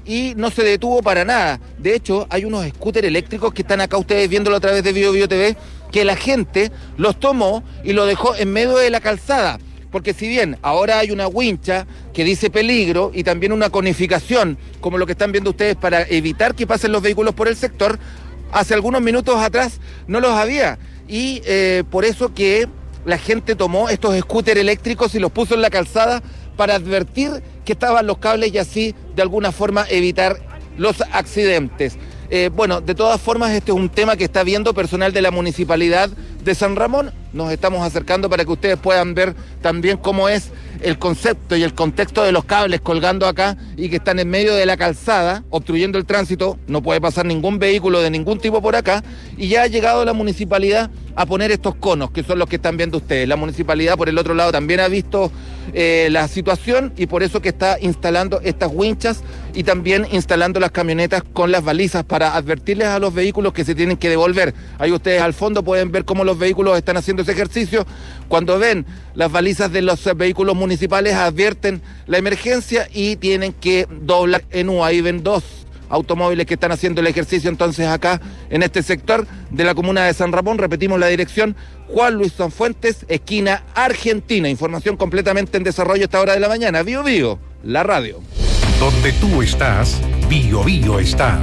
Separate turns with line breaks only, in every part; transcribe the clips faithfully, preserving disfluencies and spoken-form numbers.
y no se detuvo para nada. De hecho, hay unos scooters eléctricos que están acá ustedes viéndolo a través de Bio Bio T V, que la gente los tomó y lo dejó en medio de la calzada. Porque si bien ahora hay una wincha que dice peligro y también una conificación, como lo que están viendo ustedes, para evitar que pasen los vehículos por el sector, hace algunos minutos atrás no los había. Y eh, por eso que la gente tomó estos scooters eléctricos y los puso en la calzada para advertir que estaban los cables y así de alguna forma evitar los accidentes. Eh, bueno, de todas formas, este es un tema que está viendo personal de la Municipalidad de San Ramón. Nos estamos acercando para que ustedes puedan ver también cómo es el concepto y el contexto de los cables colgando acá y que están en medio de la calzada, obstruyendo el tránsito. No puede pasar ningún vehículo de ningún tipo por acá. Y ya ha llegado la Municipalidad a poner estos conos, que son los que están viendo ustedes. La Municipalidad, por el otro lado, también ha visto eh, la situación y por eso que está instalando estas winchas y también instalando las camionetas con las balizas para advertirles a los vehículos que se tienen que devolver. Ahí ustedes al fondo pueden ver cómo los vehículos están haciendo ese ejercicio. Cuando ven las balizas de los vehículos municipales, advierten la emergencia y tienen que doblar en U. Ahí ven dos automóviles que están haciendo el ejercicio entonces acá en este sector de la comuna de San Ramón. Repetimos la dirección: Juan Luis Sanfuentes, esquina Argentina. Información completamente en desarrollo a esta hora de la mañana. Bio Bio, la radio.
Donde tú estás, Bio Bio está.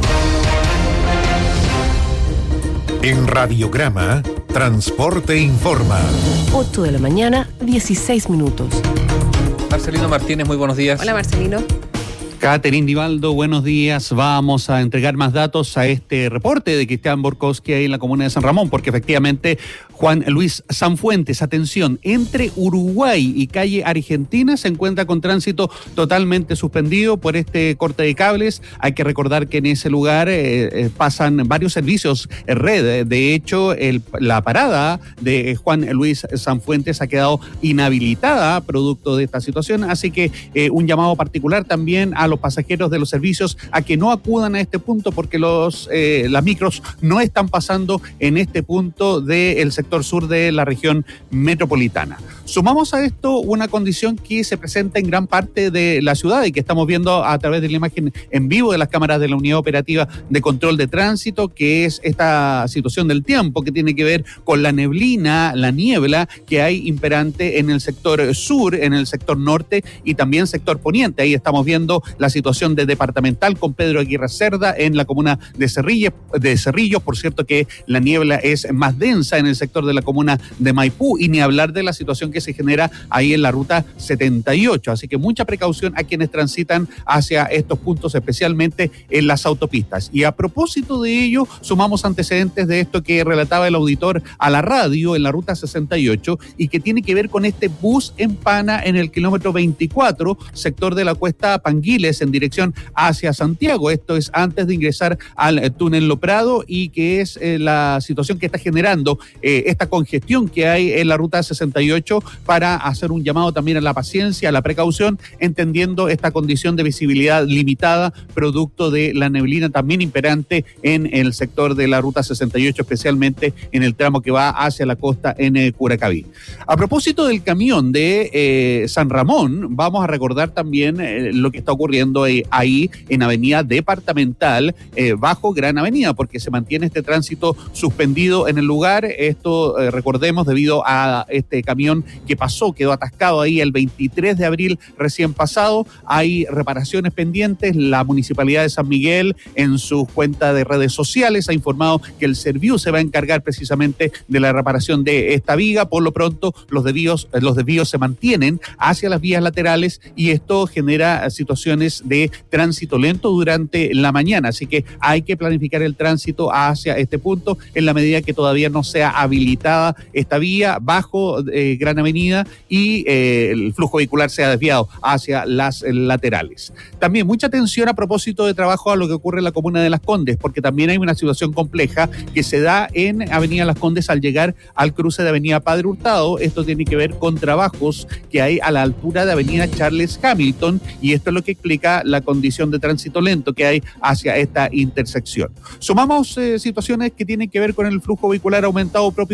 En Radiograma, Transporte Informa.
ocho de la mañana, dieciséis minutos.
Marcelino Martínez, muy buenos días.
Hola, Marcelino.
Catherine Divaldo, buenos días. Vamos a entregar más datos a este reporte de Cristian Borkowski ahí en la comuna de San Ramón, porque efectivamente Juan Luis Sanfuentes, atención, entre Uruguay y calle Argentina se encuentra con tránsito totalmente suspendido por este corte de cables. Hay que recordar que en ese lugar eh, eh, pasan varios servicios en red. De hecho, el, la parada de Juan Luis Sanfuentes ha quedado inhabilitada producto de esta situación, así que eh, un llamado particular también a los pasajeros de los servicios a que no acudan a este punto porque los eh, las micros no están pasando en este punto del sector sur de la región metropolitana. Sumamos a esto una condición que se presenta en gran parte de la ciudad y que estamos viendo a través de la imagen en vivo de las cámaras de la Unidad Operativa de Control de Tránsito, que es esta situación del tiempo que tiene que ver con la neblina, la niebla que hay imperante en el sector sur, en el sector norte y también sector poniente. Ahí estamos viendo la situación de Departamental con Pedro Aguirre Cerda en la comuna de Cerrillos, de Cerrillos. Por cierto que la niebla es más densa en el sector de la comuna de Maipú y ni hablar de la situación que se genera ahí en la ruta setenta y ocho. Así que mucha precaución a quienes transitan hacia estos puntos, especialmente en las autopistas. Y a propósito de ello, sumamos antecedentes de esto que relataba el auditor a la radio en la ruta sesenta y ocho y que tiene que ver con este bus en pana en el kilómetro veinticuatro, sector de la Cuesta Panguiles, en dirección hacia Santiago. Esto es antes de ingresar al túnel Lo Prado y que es eh, la situación que está generando eh, esta congestión que hay en la ruta sesenta y ocho, para hacer un llamado también a la paciencia, a la precaución, entendiendo esta condición de visibilidad limitada producto de la neblina también imperante en el sector de la ruta sesenta y ocho, especialmente en el tramo que va hacia la costa en eh, Curacaví. A propósito del camión de eh, San Ramón, vamos a recordar también eh, lo que está ocurriendo eh, ahí en Avenida Departamental, eh, bajo Gran Avenida, porque se mantiene este tránsito suspendido en el lugar. Esto, eh, recordemos, debido a este camión que pasó, quedó atascado ahí el veintitrés de abril recién pasado. Hay reparaciones pendientes. La Municipalidad de San Miguel, en su cuenta de redes sociales, ha informado que el Serviu se va a encargar precisamente de la reparación de esta viga. Por lo pronto, los desvíos, los desvíos se mantienen hacia las vías laterales y esto genera situaciones de tránsito lento durante la mañana. Así que hay que planificar el tránsito hacia este punto en la medida que todavía no sea habilitada esta vía bajo eh, Gran Avenida y eh, el flujo vehicular sea desviado hacia las eh, laterales. También mucha atención a propósito de trabajo a lo que ocurre en la comuna de Las Condes, porque también hay una situación compleja que se da en Avenida Las Condes al llegar al cruce de Avenida Padre Hurtado. Esto tiene que ver con trabajos que hay a la altura de Avenida Charles Hamilton y esto es lo que explica la condición de tránsito lento que hay hacia esta intersección. Sumamos eh, situaciones que tienen que ver con el flujo vehicular aumentado propio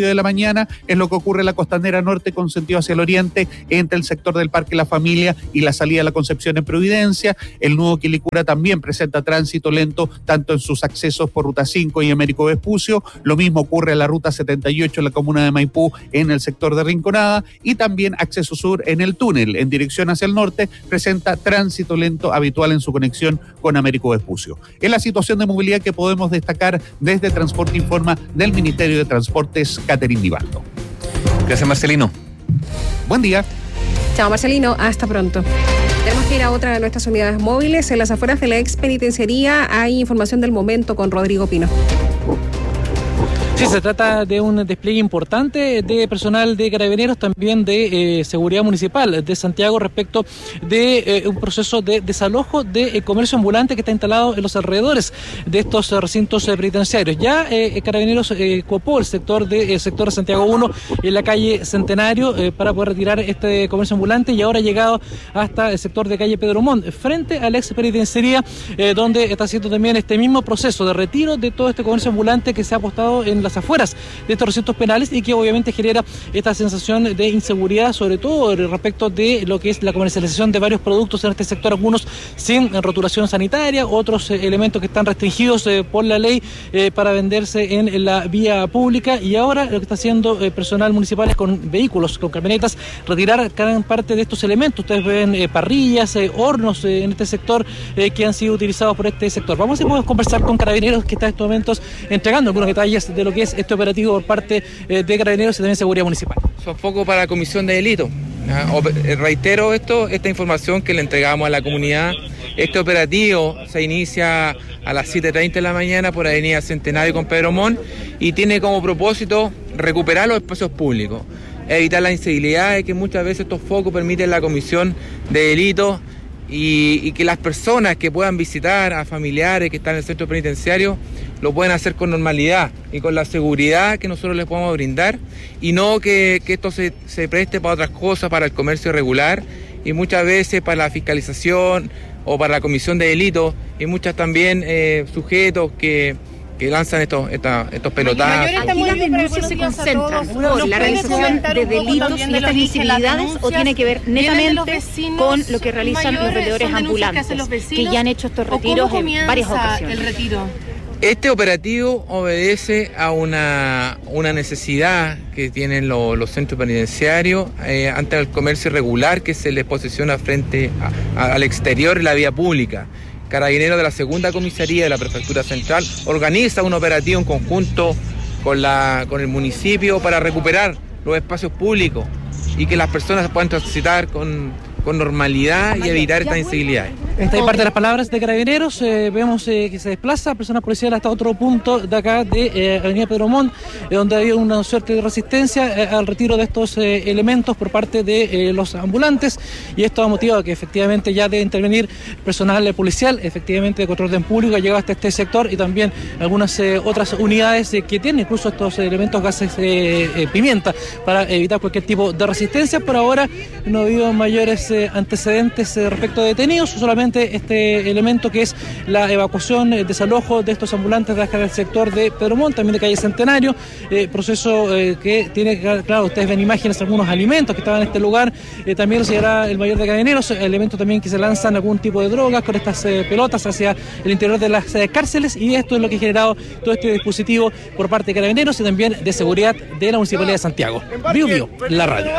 principio de la mañana, es lo que ocurre en la Costanera Norte con sentido hacia el oriente, entre el sector del Parque La Familia y la salida de la Concepción en Providencia. El nudo Quilicura también presenta tránsito lento, tanto en sus accesos por Ruta cinco y Américo Vespucio. Lo mismo ocurre en la Ruta setenta y ocho en la comuna de Maipú, en el sector de Rinconada, y también acceso sur en el túnel, en dirección hacia el norte, presenta tránsito lento habitual en su conexión con Américo Vespucio. Es la situación de movilidad que podemos destacar desde Transporte Informa del Ministerio de Transportes, Catherine Nivaldo.
Gracias, Marcelino.
Buen día.
Chao, Marcelino. Hasta pronto. Tenemos que ir a otra de nuestras unidades móviles. En las afueras de la ex penitenciaría hay información del momento con Rodrigo Pino.
Sí, se trata de un despliegue importante de personal de Carabineros, también de eh, Seguridad Municipal de Santiago respecto de eh, un proceso de desalojo de eh, comercio ambulante que está instalado en los alrededores de estos eh, recintos eh, penitenciarios. Ya eh, Carabineros eh, copó el sector de, el sector de Santiago uno en la calle Centenario eh, para poder retirar este comercio ambulante, y ahora ha llegado hasta el sector de calle Pedro Montt, frente a la ex penitenciaría, eh, donde está haciendo también este mismo proceso de retiro de todo este comercio ambulante que se ha apostado en las afueras de estos recintos penales y que obviamente genera esta sensación de inseguridad, sobre todo respecto de lo que es la comercialización de varios productos en este sector, algunos sin rotulación sanitaria, otros eh, elementos que están restringidos eh, por la ley eh, para venderse en, en la vía pública. Y ahora lo que está haciendo eh, personal municipal es con vehículos, con camionetas, retirar gran parte de estos elementos. Ustedes ven eh, parrillas, eh, hornos eh, en este sector eh, que han sido utilizados por este sector. Vamos a ver si podemos conversar con Carabineros, que está en estos momentos entregando algunos detalles de lo que es este operativo por parte eh, de Carabineros y también Seguridad Municipal.
Sofoco para la comisión de delitos. Reitero esto, esta información que le entregamos a la comunidad. Este operativo se inicia a las siete treinta de la mañana por Avenida Centenario con Pedro Montt y tiene como propósito recuperar los espacios públicos, evitar la incivilidad de que muchas veces estos focos permiten la comisión de delitos y, y que las personas que puedan visitar a familiares que están en el centro penitenciario lo pueden hacer con normalidad y con la seguridad que nosotros les podemos brindar, y no que, que esto se, se preste para otras cosas, para el comercio irregular y muchas veces para la fiscalización o para la comisión de delitos, y muchas también eh, sujetos que, que lanzan estos, esta, estos pelotazos.
¿Aquí las denuncias se concentran por la realización de delitos y estas visibilidades, o tiene que ver netamente con lo que realizan los vendedores ambulantes, que ya han hecho estos retiros en varias ocasiones?
El retiro? Este operativo obedece a una, una necesidad que tienen lo, los centros penitenciarios eh, ante el comercio irregular que se les posiciona frente a, a, al exterior de la vía pública. Carabineros de la segunda comisaría de la Prefectura Central organiza un operativo en conjunto con, la, con el municipio para recuperar los espacios públicos y que las personas puedan transitar con, con normalidad y evitar estas incivilidades.
Esta es parte de las palabras de Carabineros. Eh, vemos eh, que se desplaza personal policial hasta otro punto de acá de eh, Avenida Pedro Montt, eh, donde había una suerte de resistencia eh, al retiro de estos eh, elementos por parte de eh, los ambulantes, y esto ha motivado que efectivamente ya debe intervenir personal eh, policial, efectivamente de control de público, ha llegado hasta este sector, y también algunas eh, otras unidades eh, que tienen incluso estos elementos gases eh, eh, pimienta para evitar cualquier tipo de resistencia. Por ahora no ha habido mayores eh, antecedentes eh, respecto a detenidos, solamente este elemento que es la evacuación, el desalojo de estos ambulantes de acá del sector de Pedro Montt, también de calle Centenario, eh, proceso eh, que tiene, claro, ustedes ven imágenes, algunos alimentos que estaban en este lugar, eh, también se hará el mayor de Carabineros, elementos también que se lanzan algún tipo de drogas con estas eh, pelotas hacia el interior de las eh, cárceles, y esto es lo que ha generado todo este dispositivo por parte de Carabineros y también de seguridad de la Municipalidad de Santiago. Bio Bio, la radio.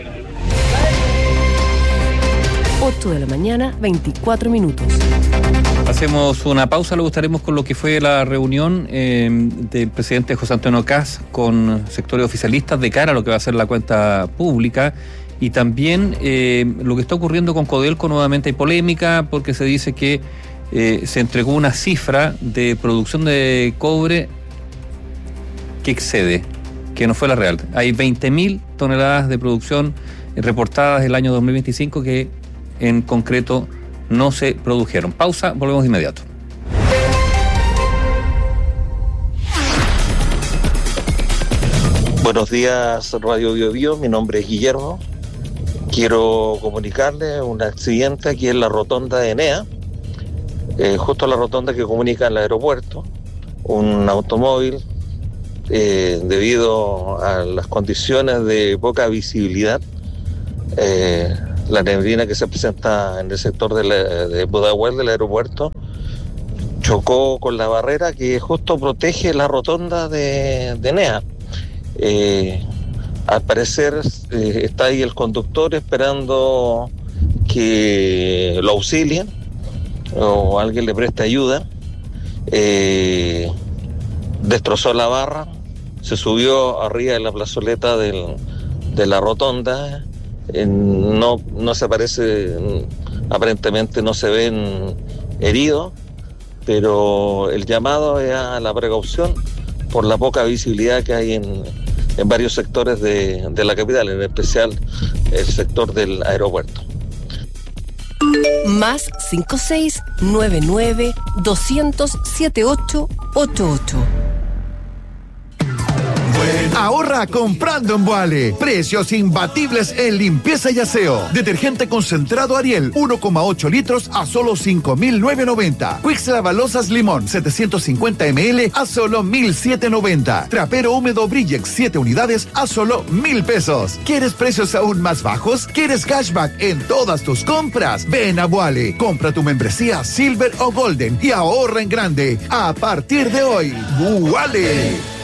ocho de la mañana, veinticuatro minutos.
Hacemos una pausa, luego estaremos con lo que fue la reunión eh, del presidente José Antonio Kast con sectores oficialistas de cara a lo que va a ser la cuenta pública, y también eh, lo que está ocurriendo con Codelco. Nuevamente hay polémica porque se dice que eh, se entregó una cifra de producción de cobre que excede, que no fue la real. Hay veinte mil toneladas de producción reportadas el año dos mil veinticinco que en concreto no se produjeron. Pausa, volvemos de inmediato.
Buenos días, Radio Bio Bio, mi nombre es Guillermo. Quiero comunicarle un accidente aquí en la rotonda de Enea, eh, justo la rotonda que comunica al aeropuerto. Un automóvil eh, debido a las condiciones de poca visibilidad. Eh, la neblina que se presenta en el sector de, la, de Pudahuel del aeropuerto chocó con la barrera que justo protege la rotonda de, de Enea. Eh, al parecer eh, está ahí el conductor esperando que lo auxilien o alguien le preste ayuda. Eh, destrozó la barra, se subió arriba de la plazoleta del, de la rotonda. Eh, no, no se parece, aparentemente no se ven heridos, pero el llamado es a la precaución por la poca visibilidad que hay en, en varios sectores de, de la capital, en especial el sector del aeropuerto.
Más cinco seis nueve nueve doscientos siete ocho ocho ocho.
Ahorra comprando en Boale. Precios imbatibles en limpieza y aseo. Detergente concentrado Ariel, uno coma ocho litros a solo cinco mil novecientos noventa. Quicks Lavalosas Limón, setecientos cincuenta mililitros a solo mil setecientos noventa. Trapero húmedo Brillex, siete unidades a solo mil pesos. ¿Quieres precios aún más bajos? ¿Quieres cashback en todas tus compras? Ven a Boale. Compra tu membresía Silver o Golden y ahorra en grande. A partir de hoy, Boale.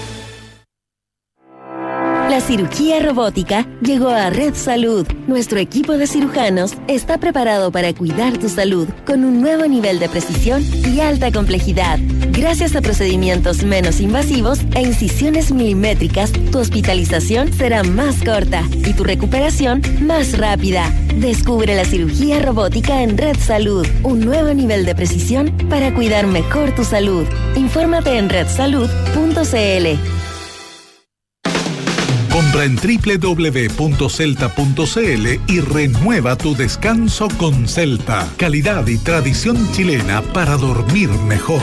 La cirugía robótica llegó a Red Salud. Nuestro equipo de cirujanos está preparado para cuidar tu salud con un nuevo nivel de precisión y alta complejidad. Gracias a procedimientos menos invasivos e incisiones milimétricas, tu hospitalización será más corta y tu recuperación más rápida. Descubre la cirugía robótica en Red Salud, un nuevo nivel de precisión para cuidar mejor tu salud. Infórmate en red salud punto c l.
Compra en doble u doble u doble u punto celta punto c l y renueva tu descanso con Celta. Calidad y tradición chilena para dormir mejor.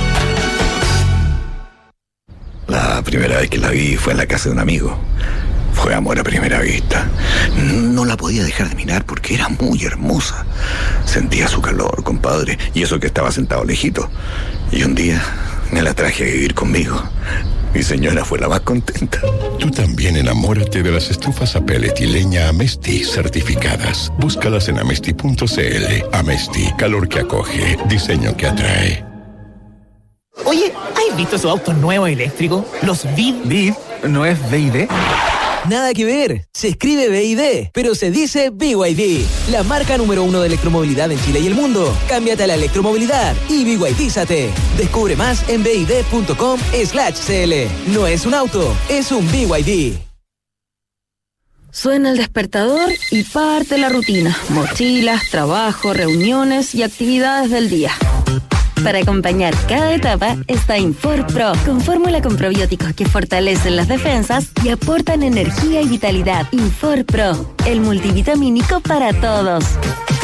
La primera vez que la vi fue en la casa de un amigo. Fue amor a primera vista. No la podía dejar de mirar porque era muy hermosa. Sentía su calor, compadre, y eso que estaba sentado lejito. Y un día me la traje a vivir conmigo. Mi señora fue la más contenta.
Tú también enamórate de las estufas a pellet y leña Amesti certificadas. Búscalas en amesti punto c l. Amesti, calor que acoge, diseño que atrae.
Oye, ¿has visto esos autos nuevos eléctricos? Los V I D.
¿V I D? ¿No es V I D?
Nada que ver, se escribe V I D, pero se dice B Y D, la marca número uno de electromovilidad en Chile y el mundo. Cámbiate a la electromovilidad y B Y D-zate. Descubre más en bid punto com slash cl. No es un auto, es un B Y D.
Suena el despertador y parte la rutina. Mochilas, trabajo, reuniones y actividades del día. Para acompañar cada etapa está Infor Pro, con fórmula con probióticos que fortalecen las defensas y aportan energía y vitalidad. Infor Pro, el multivitamínico para todos.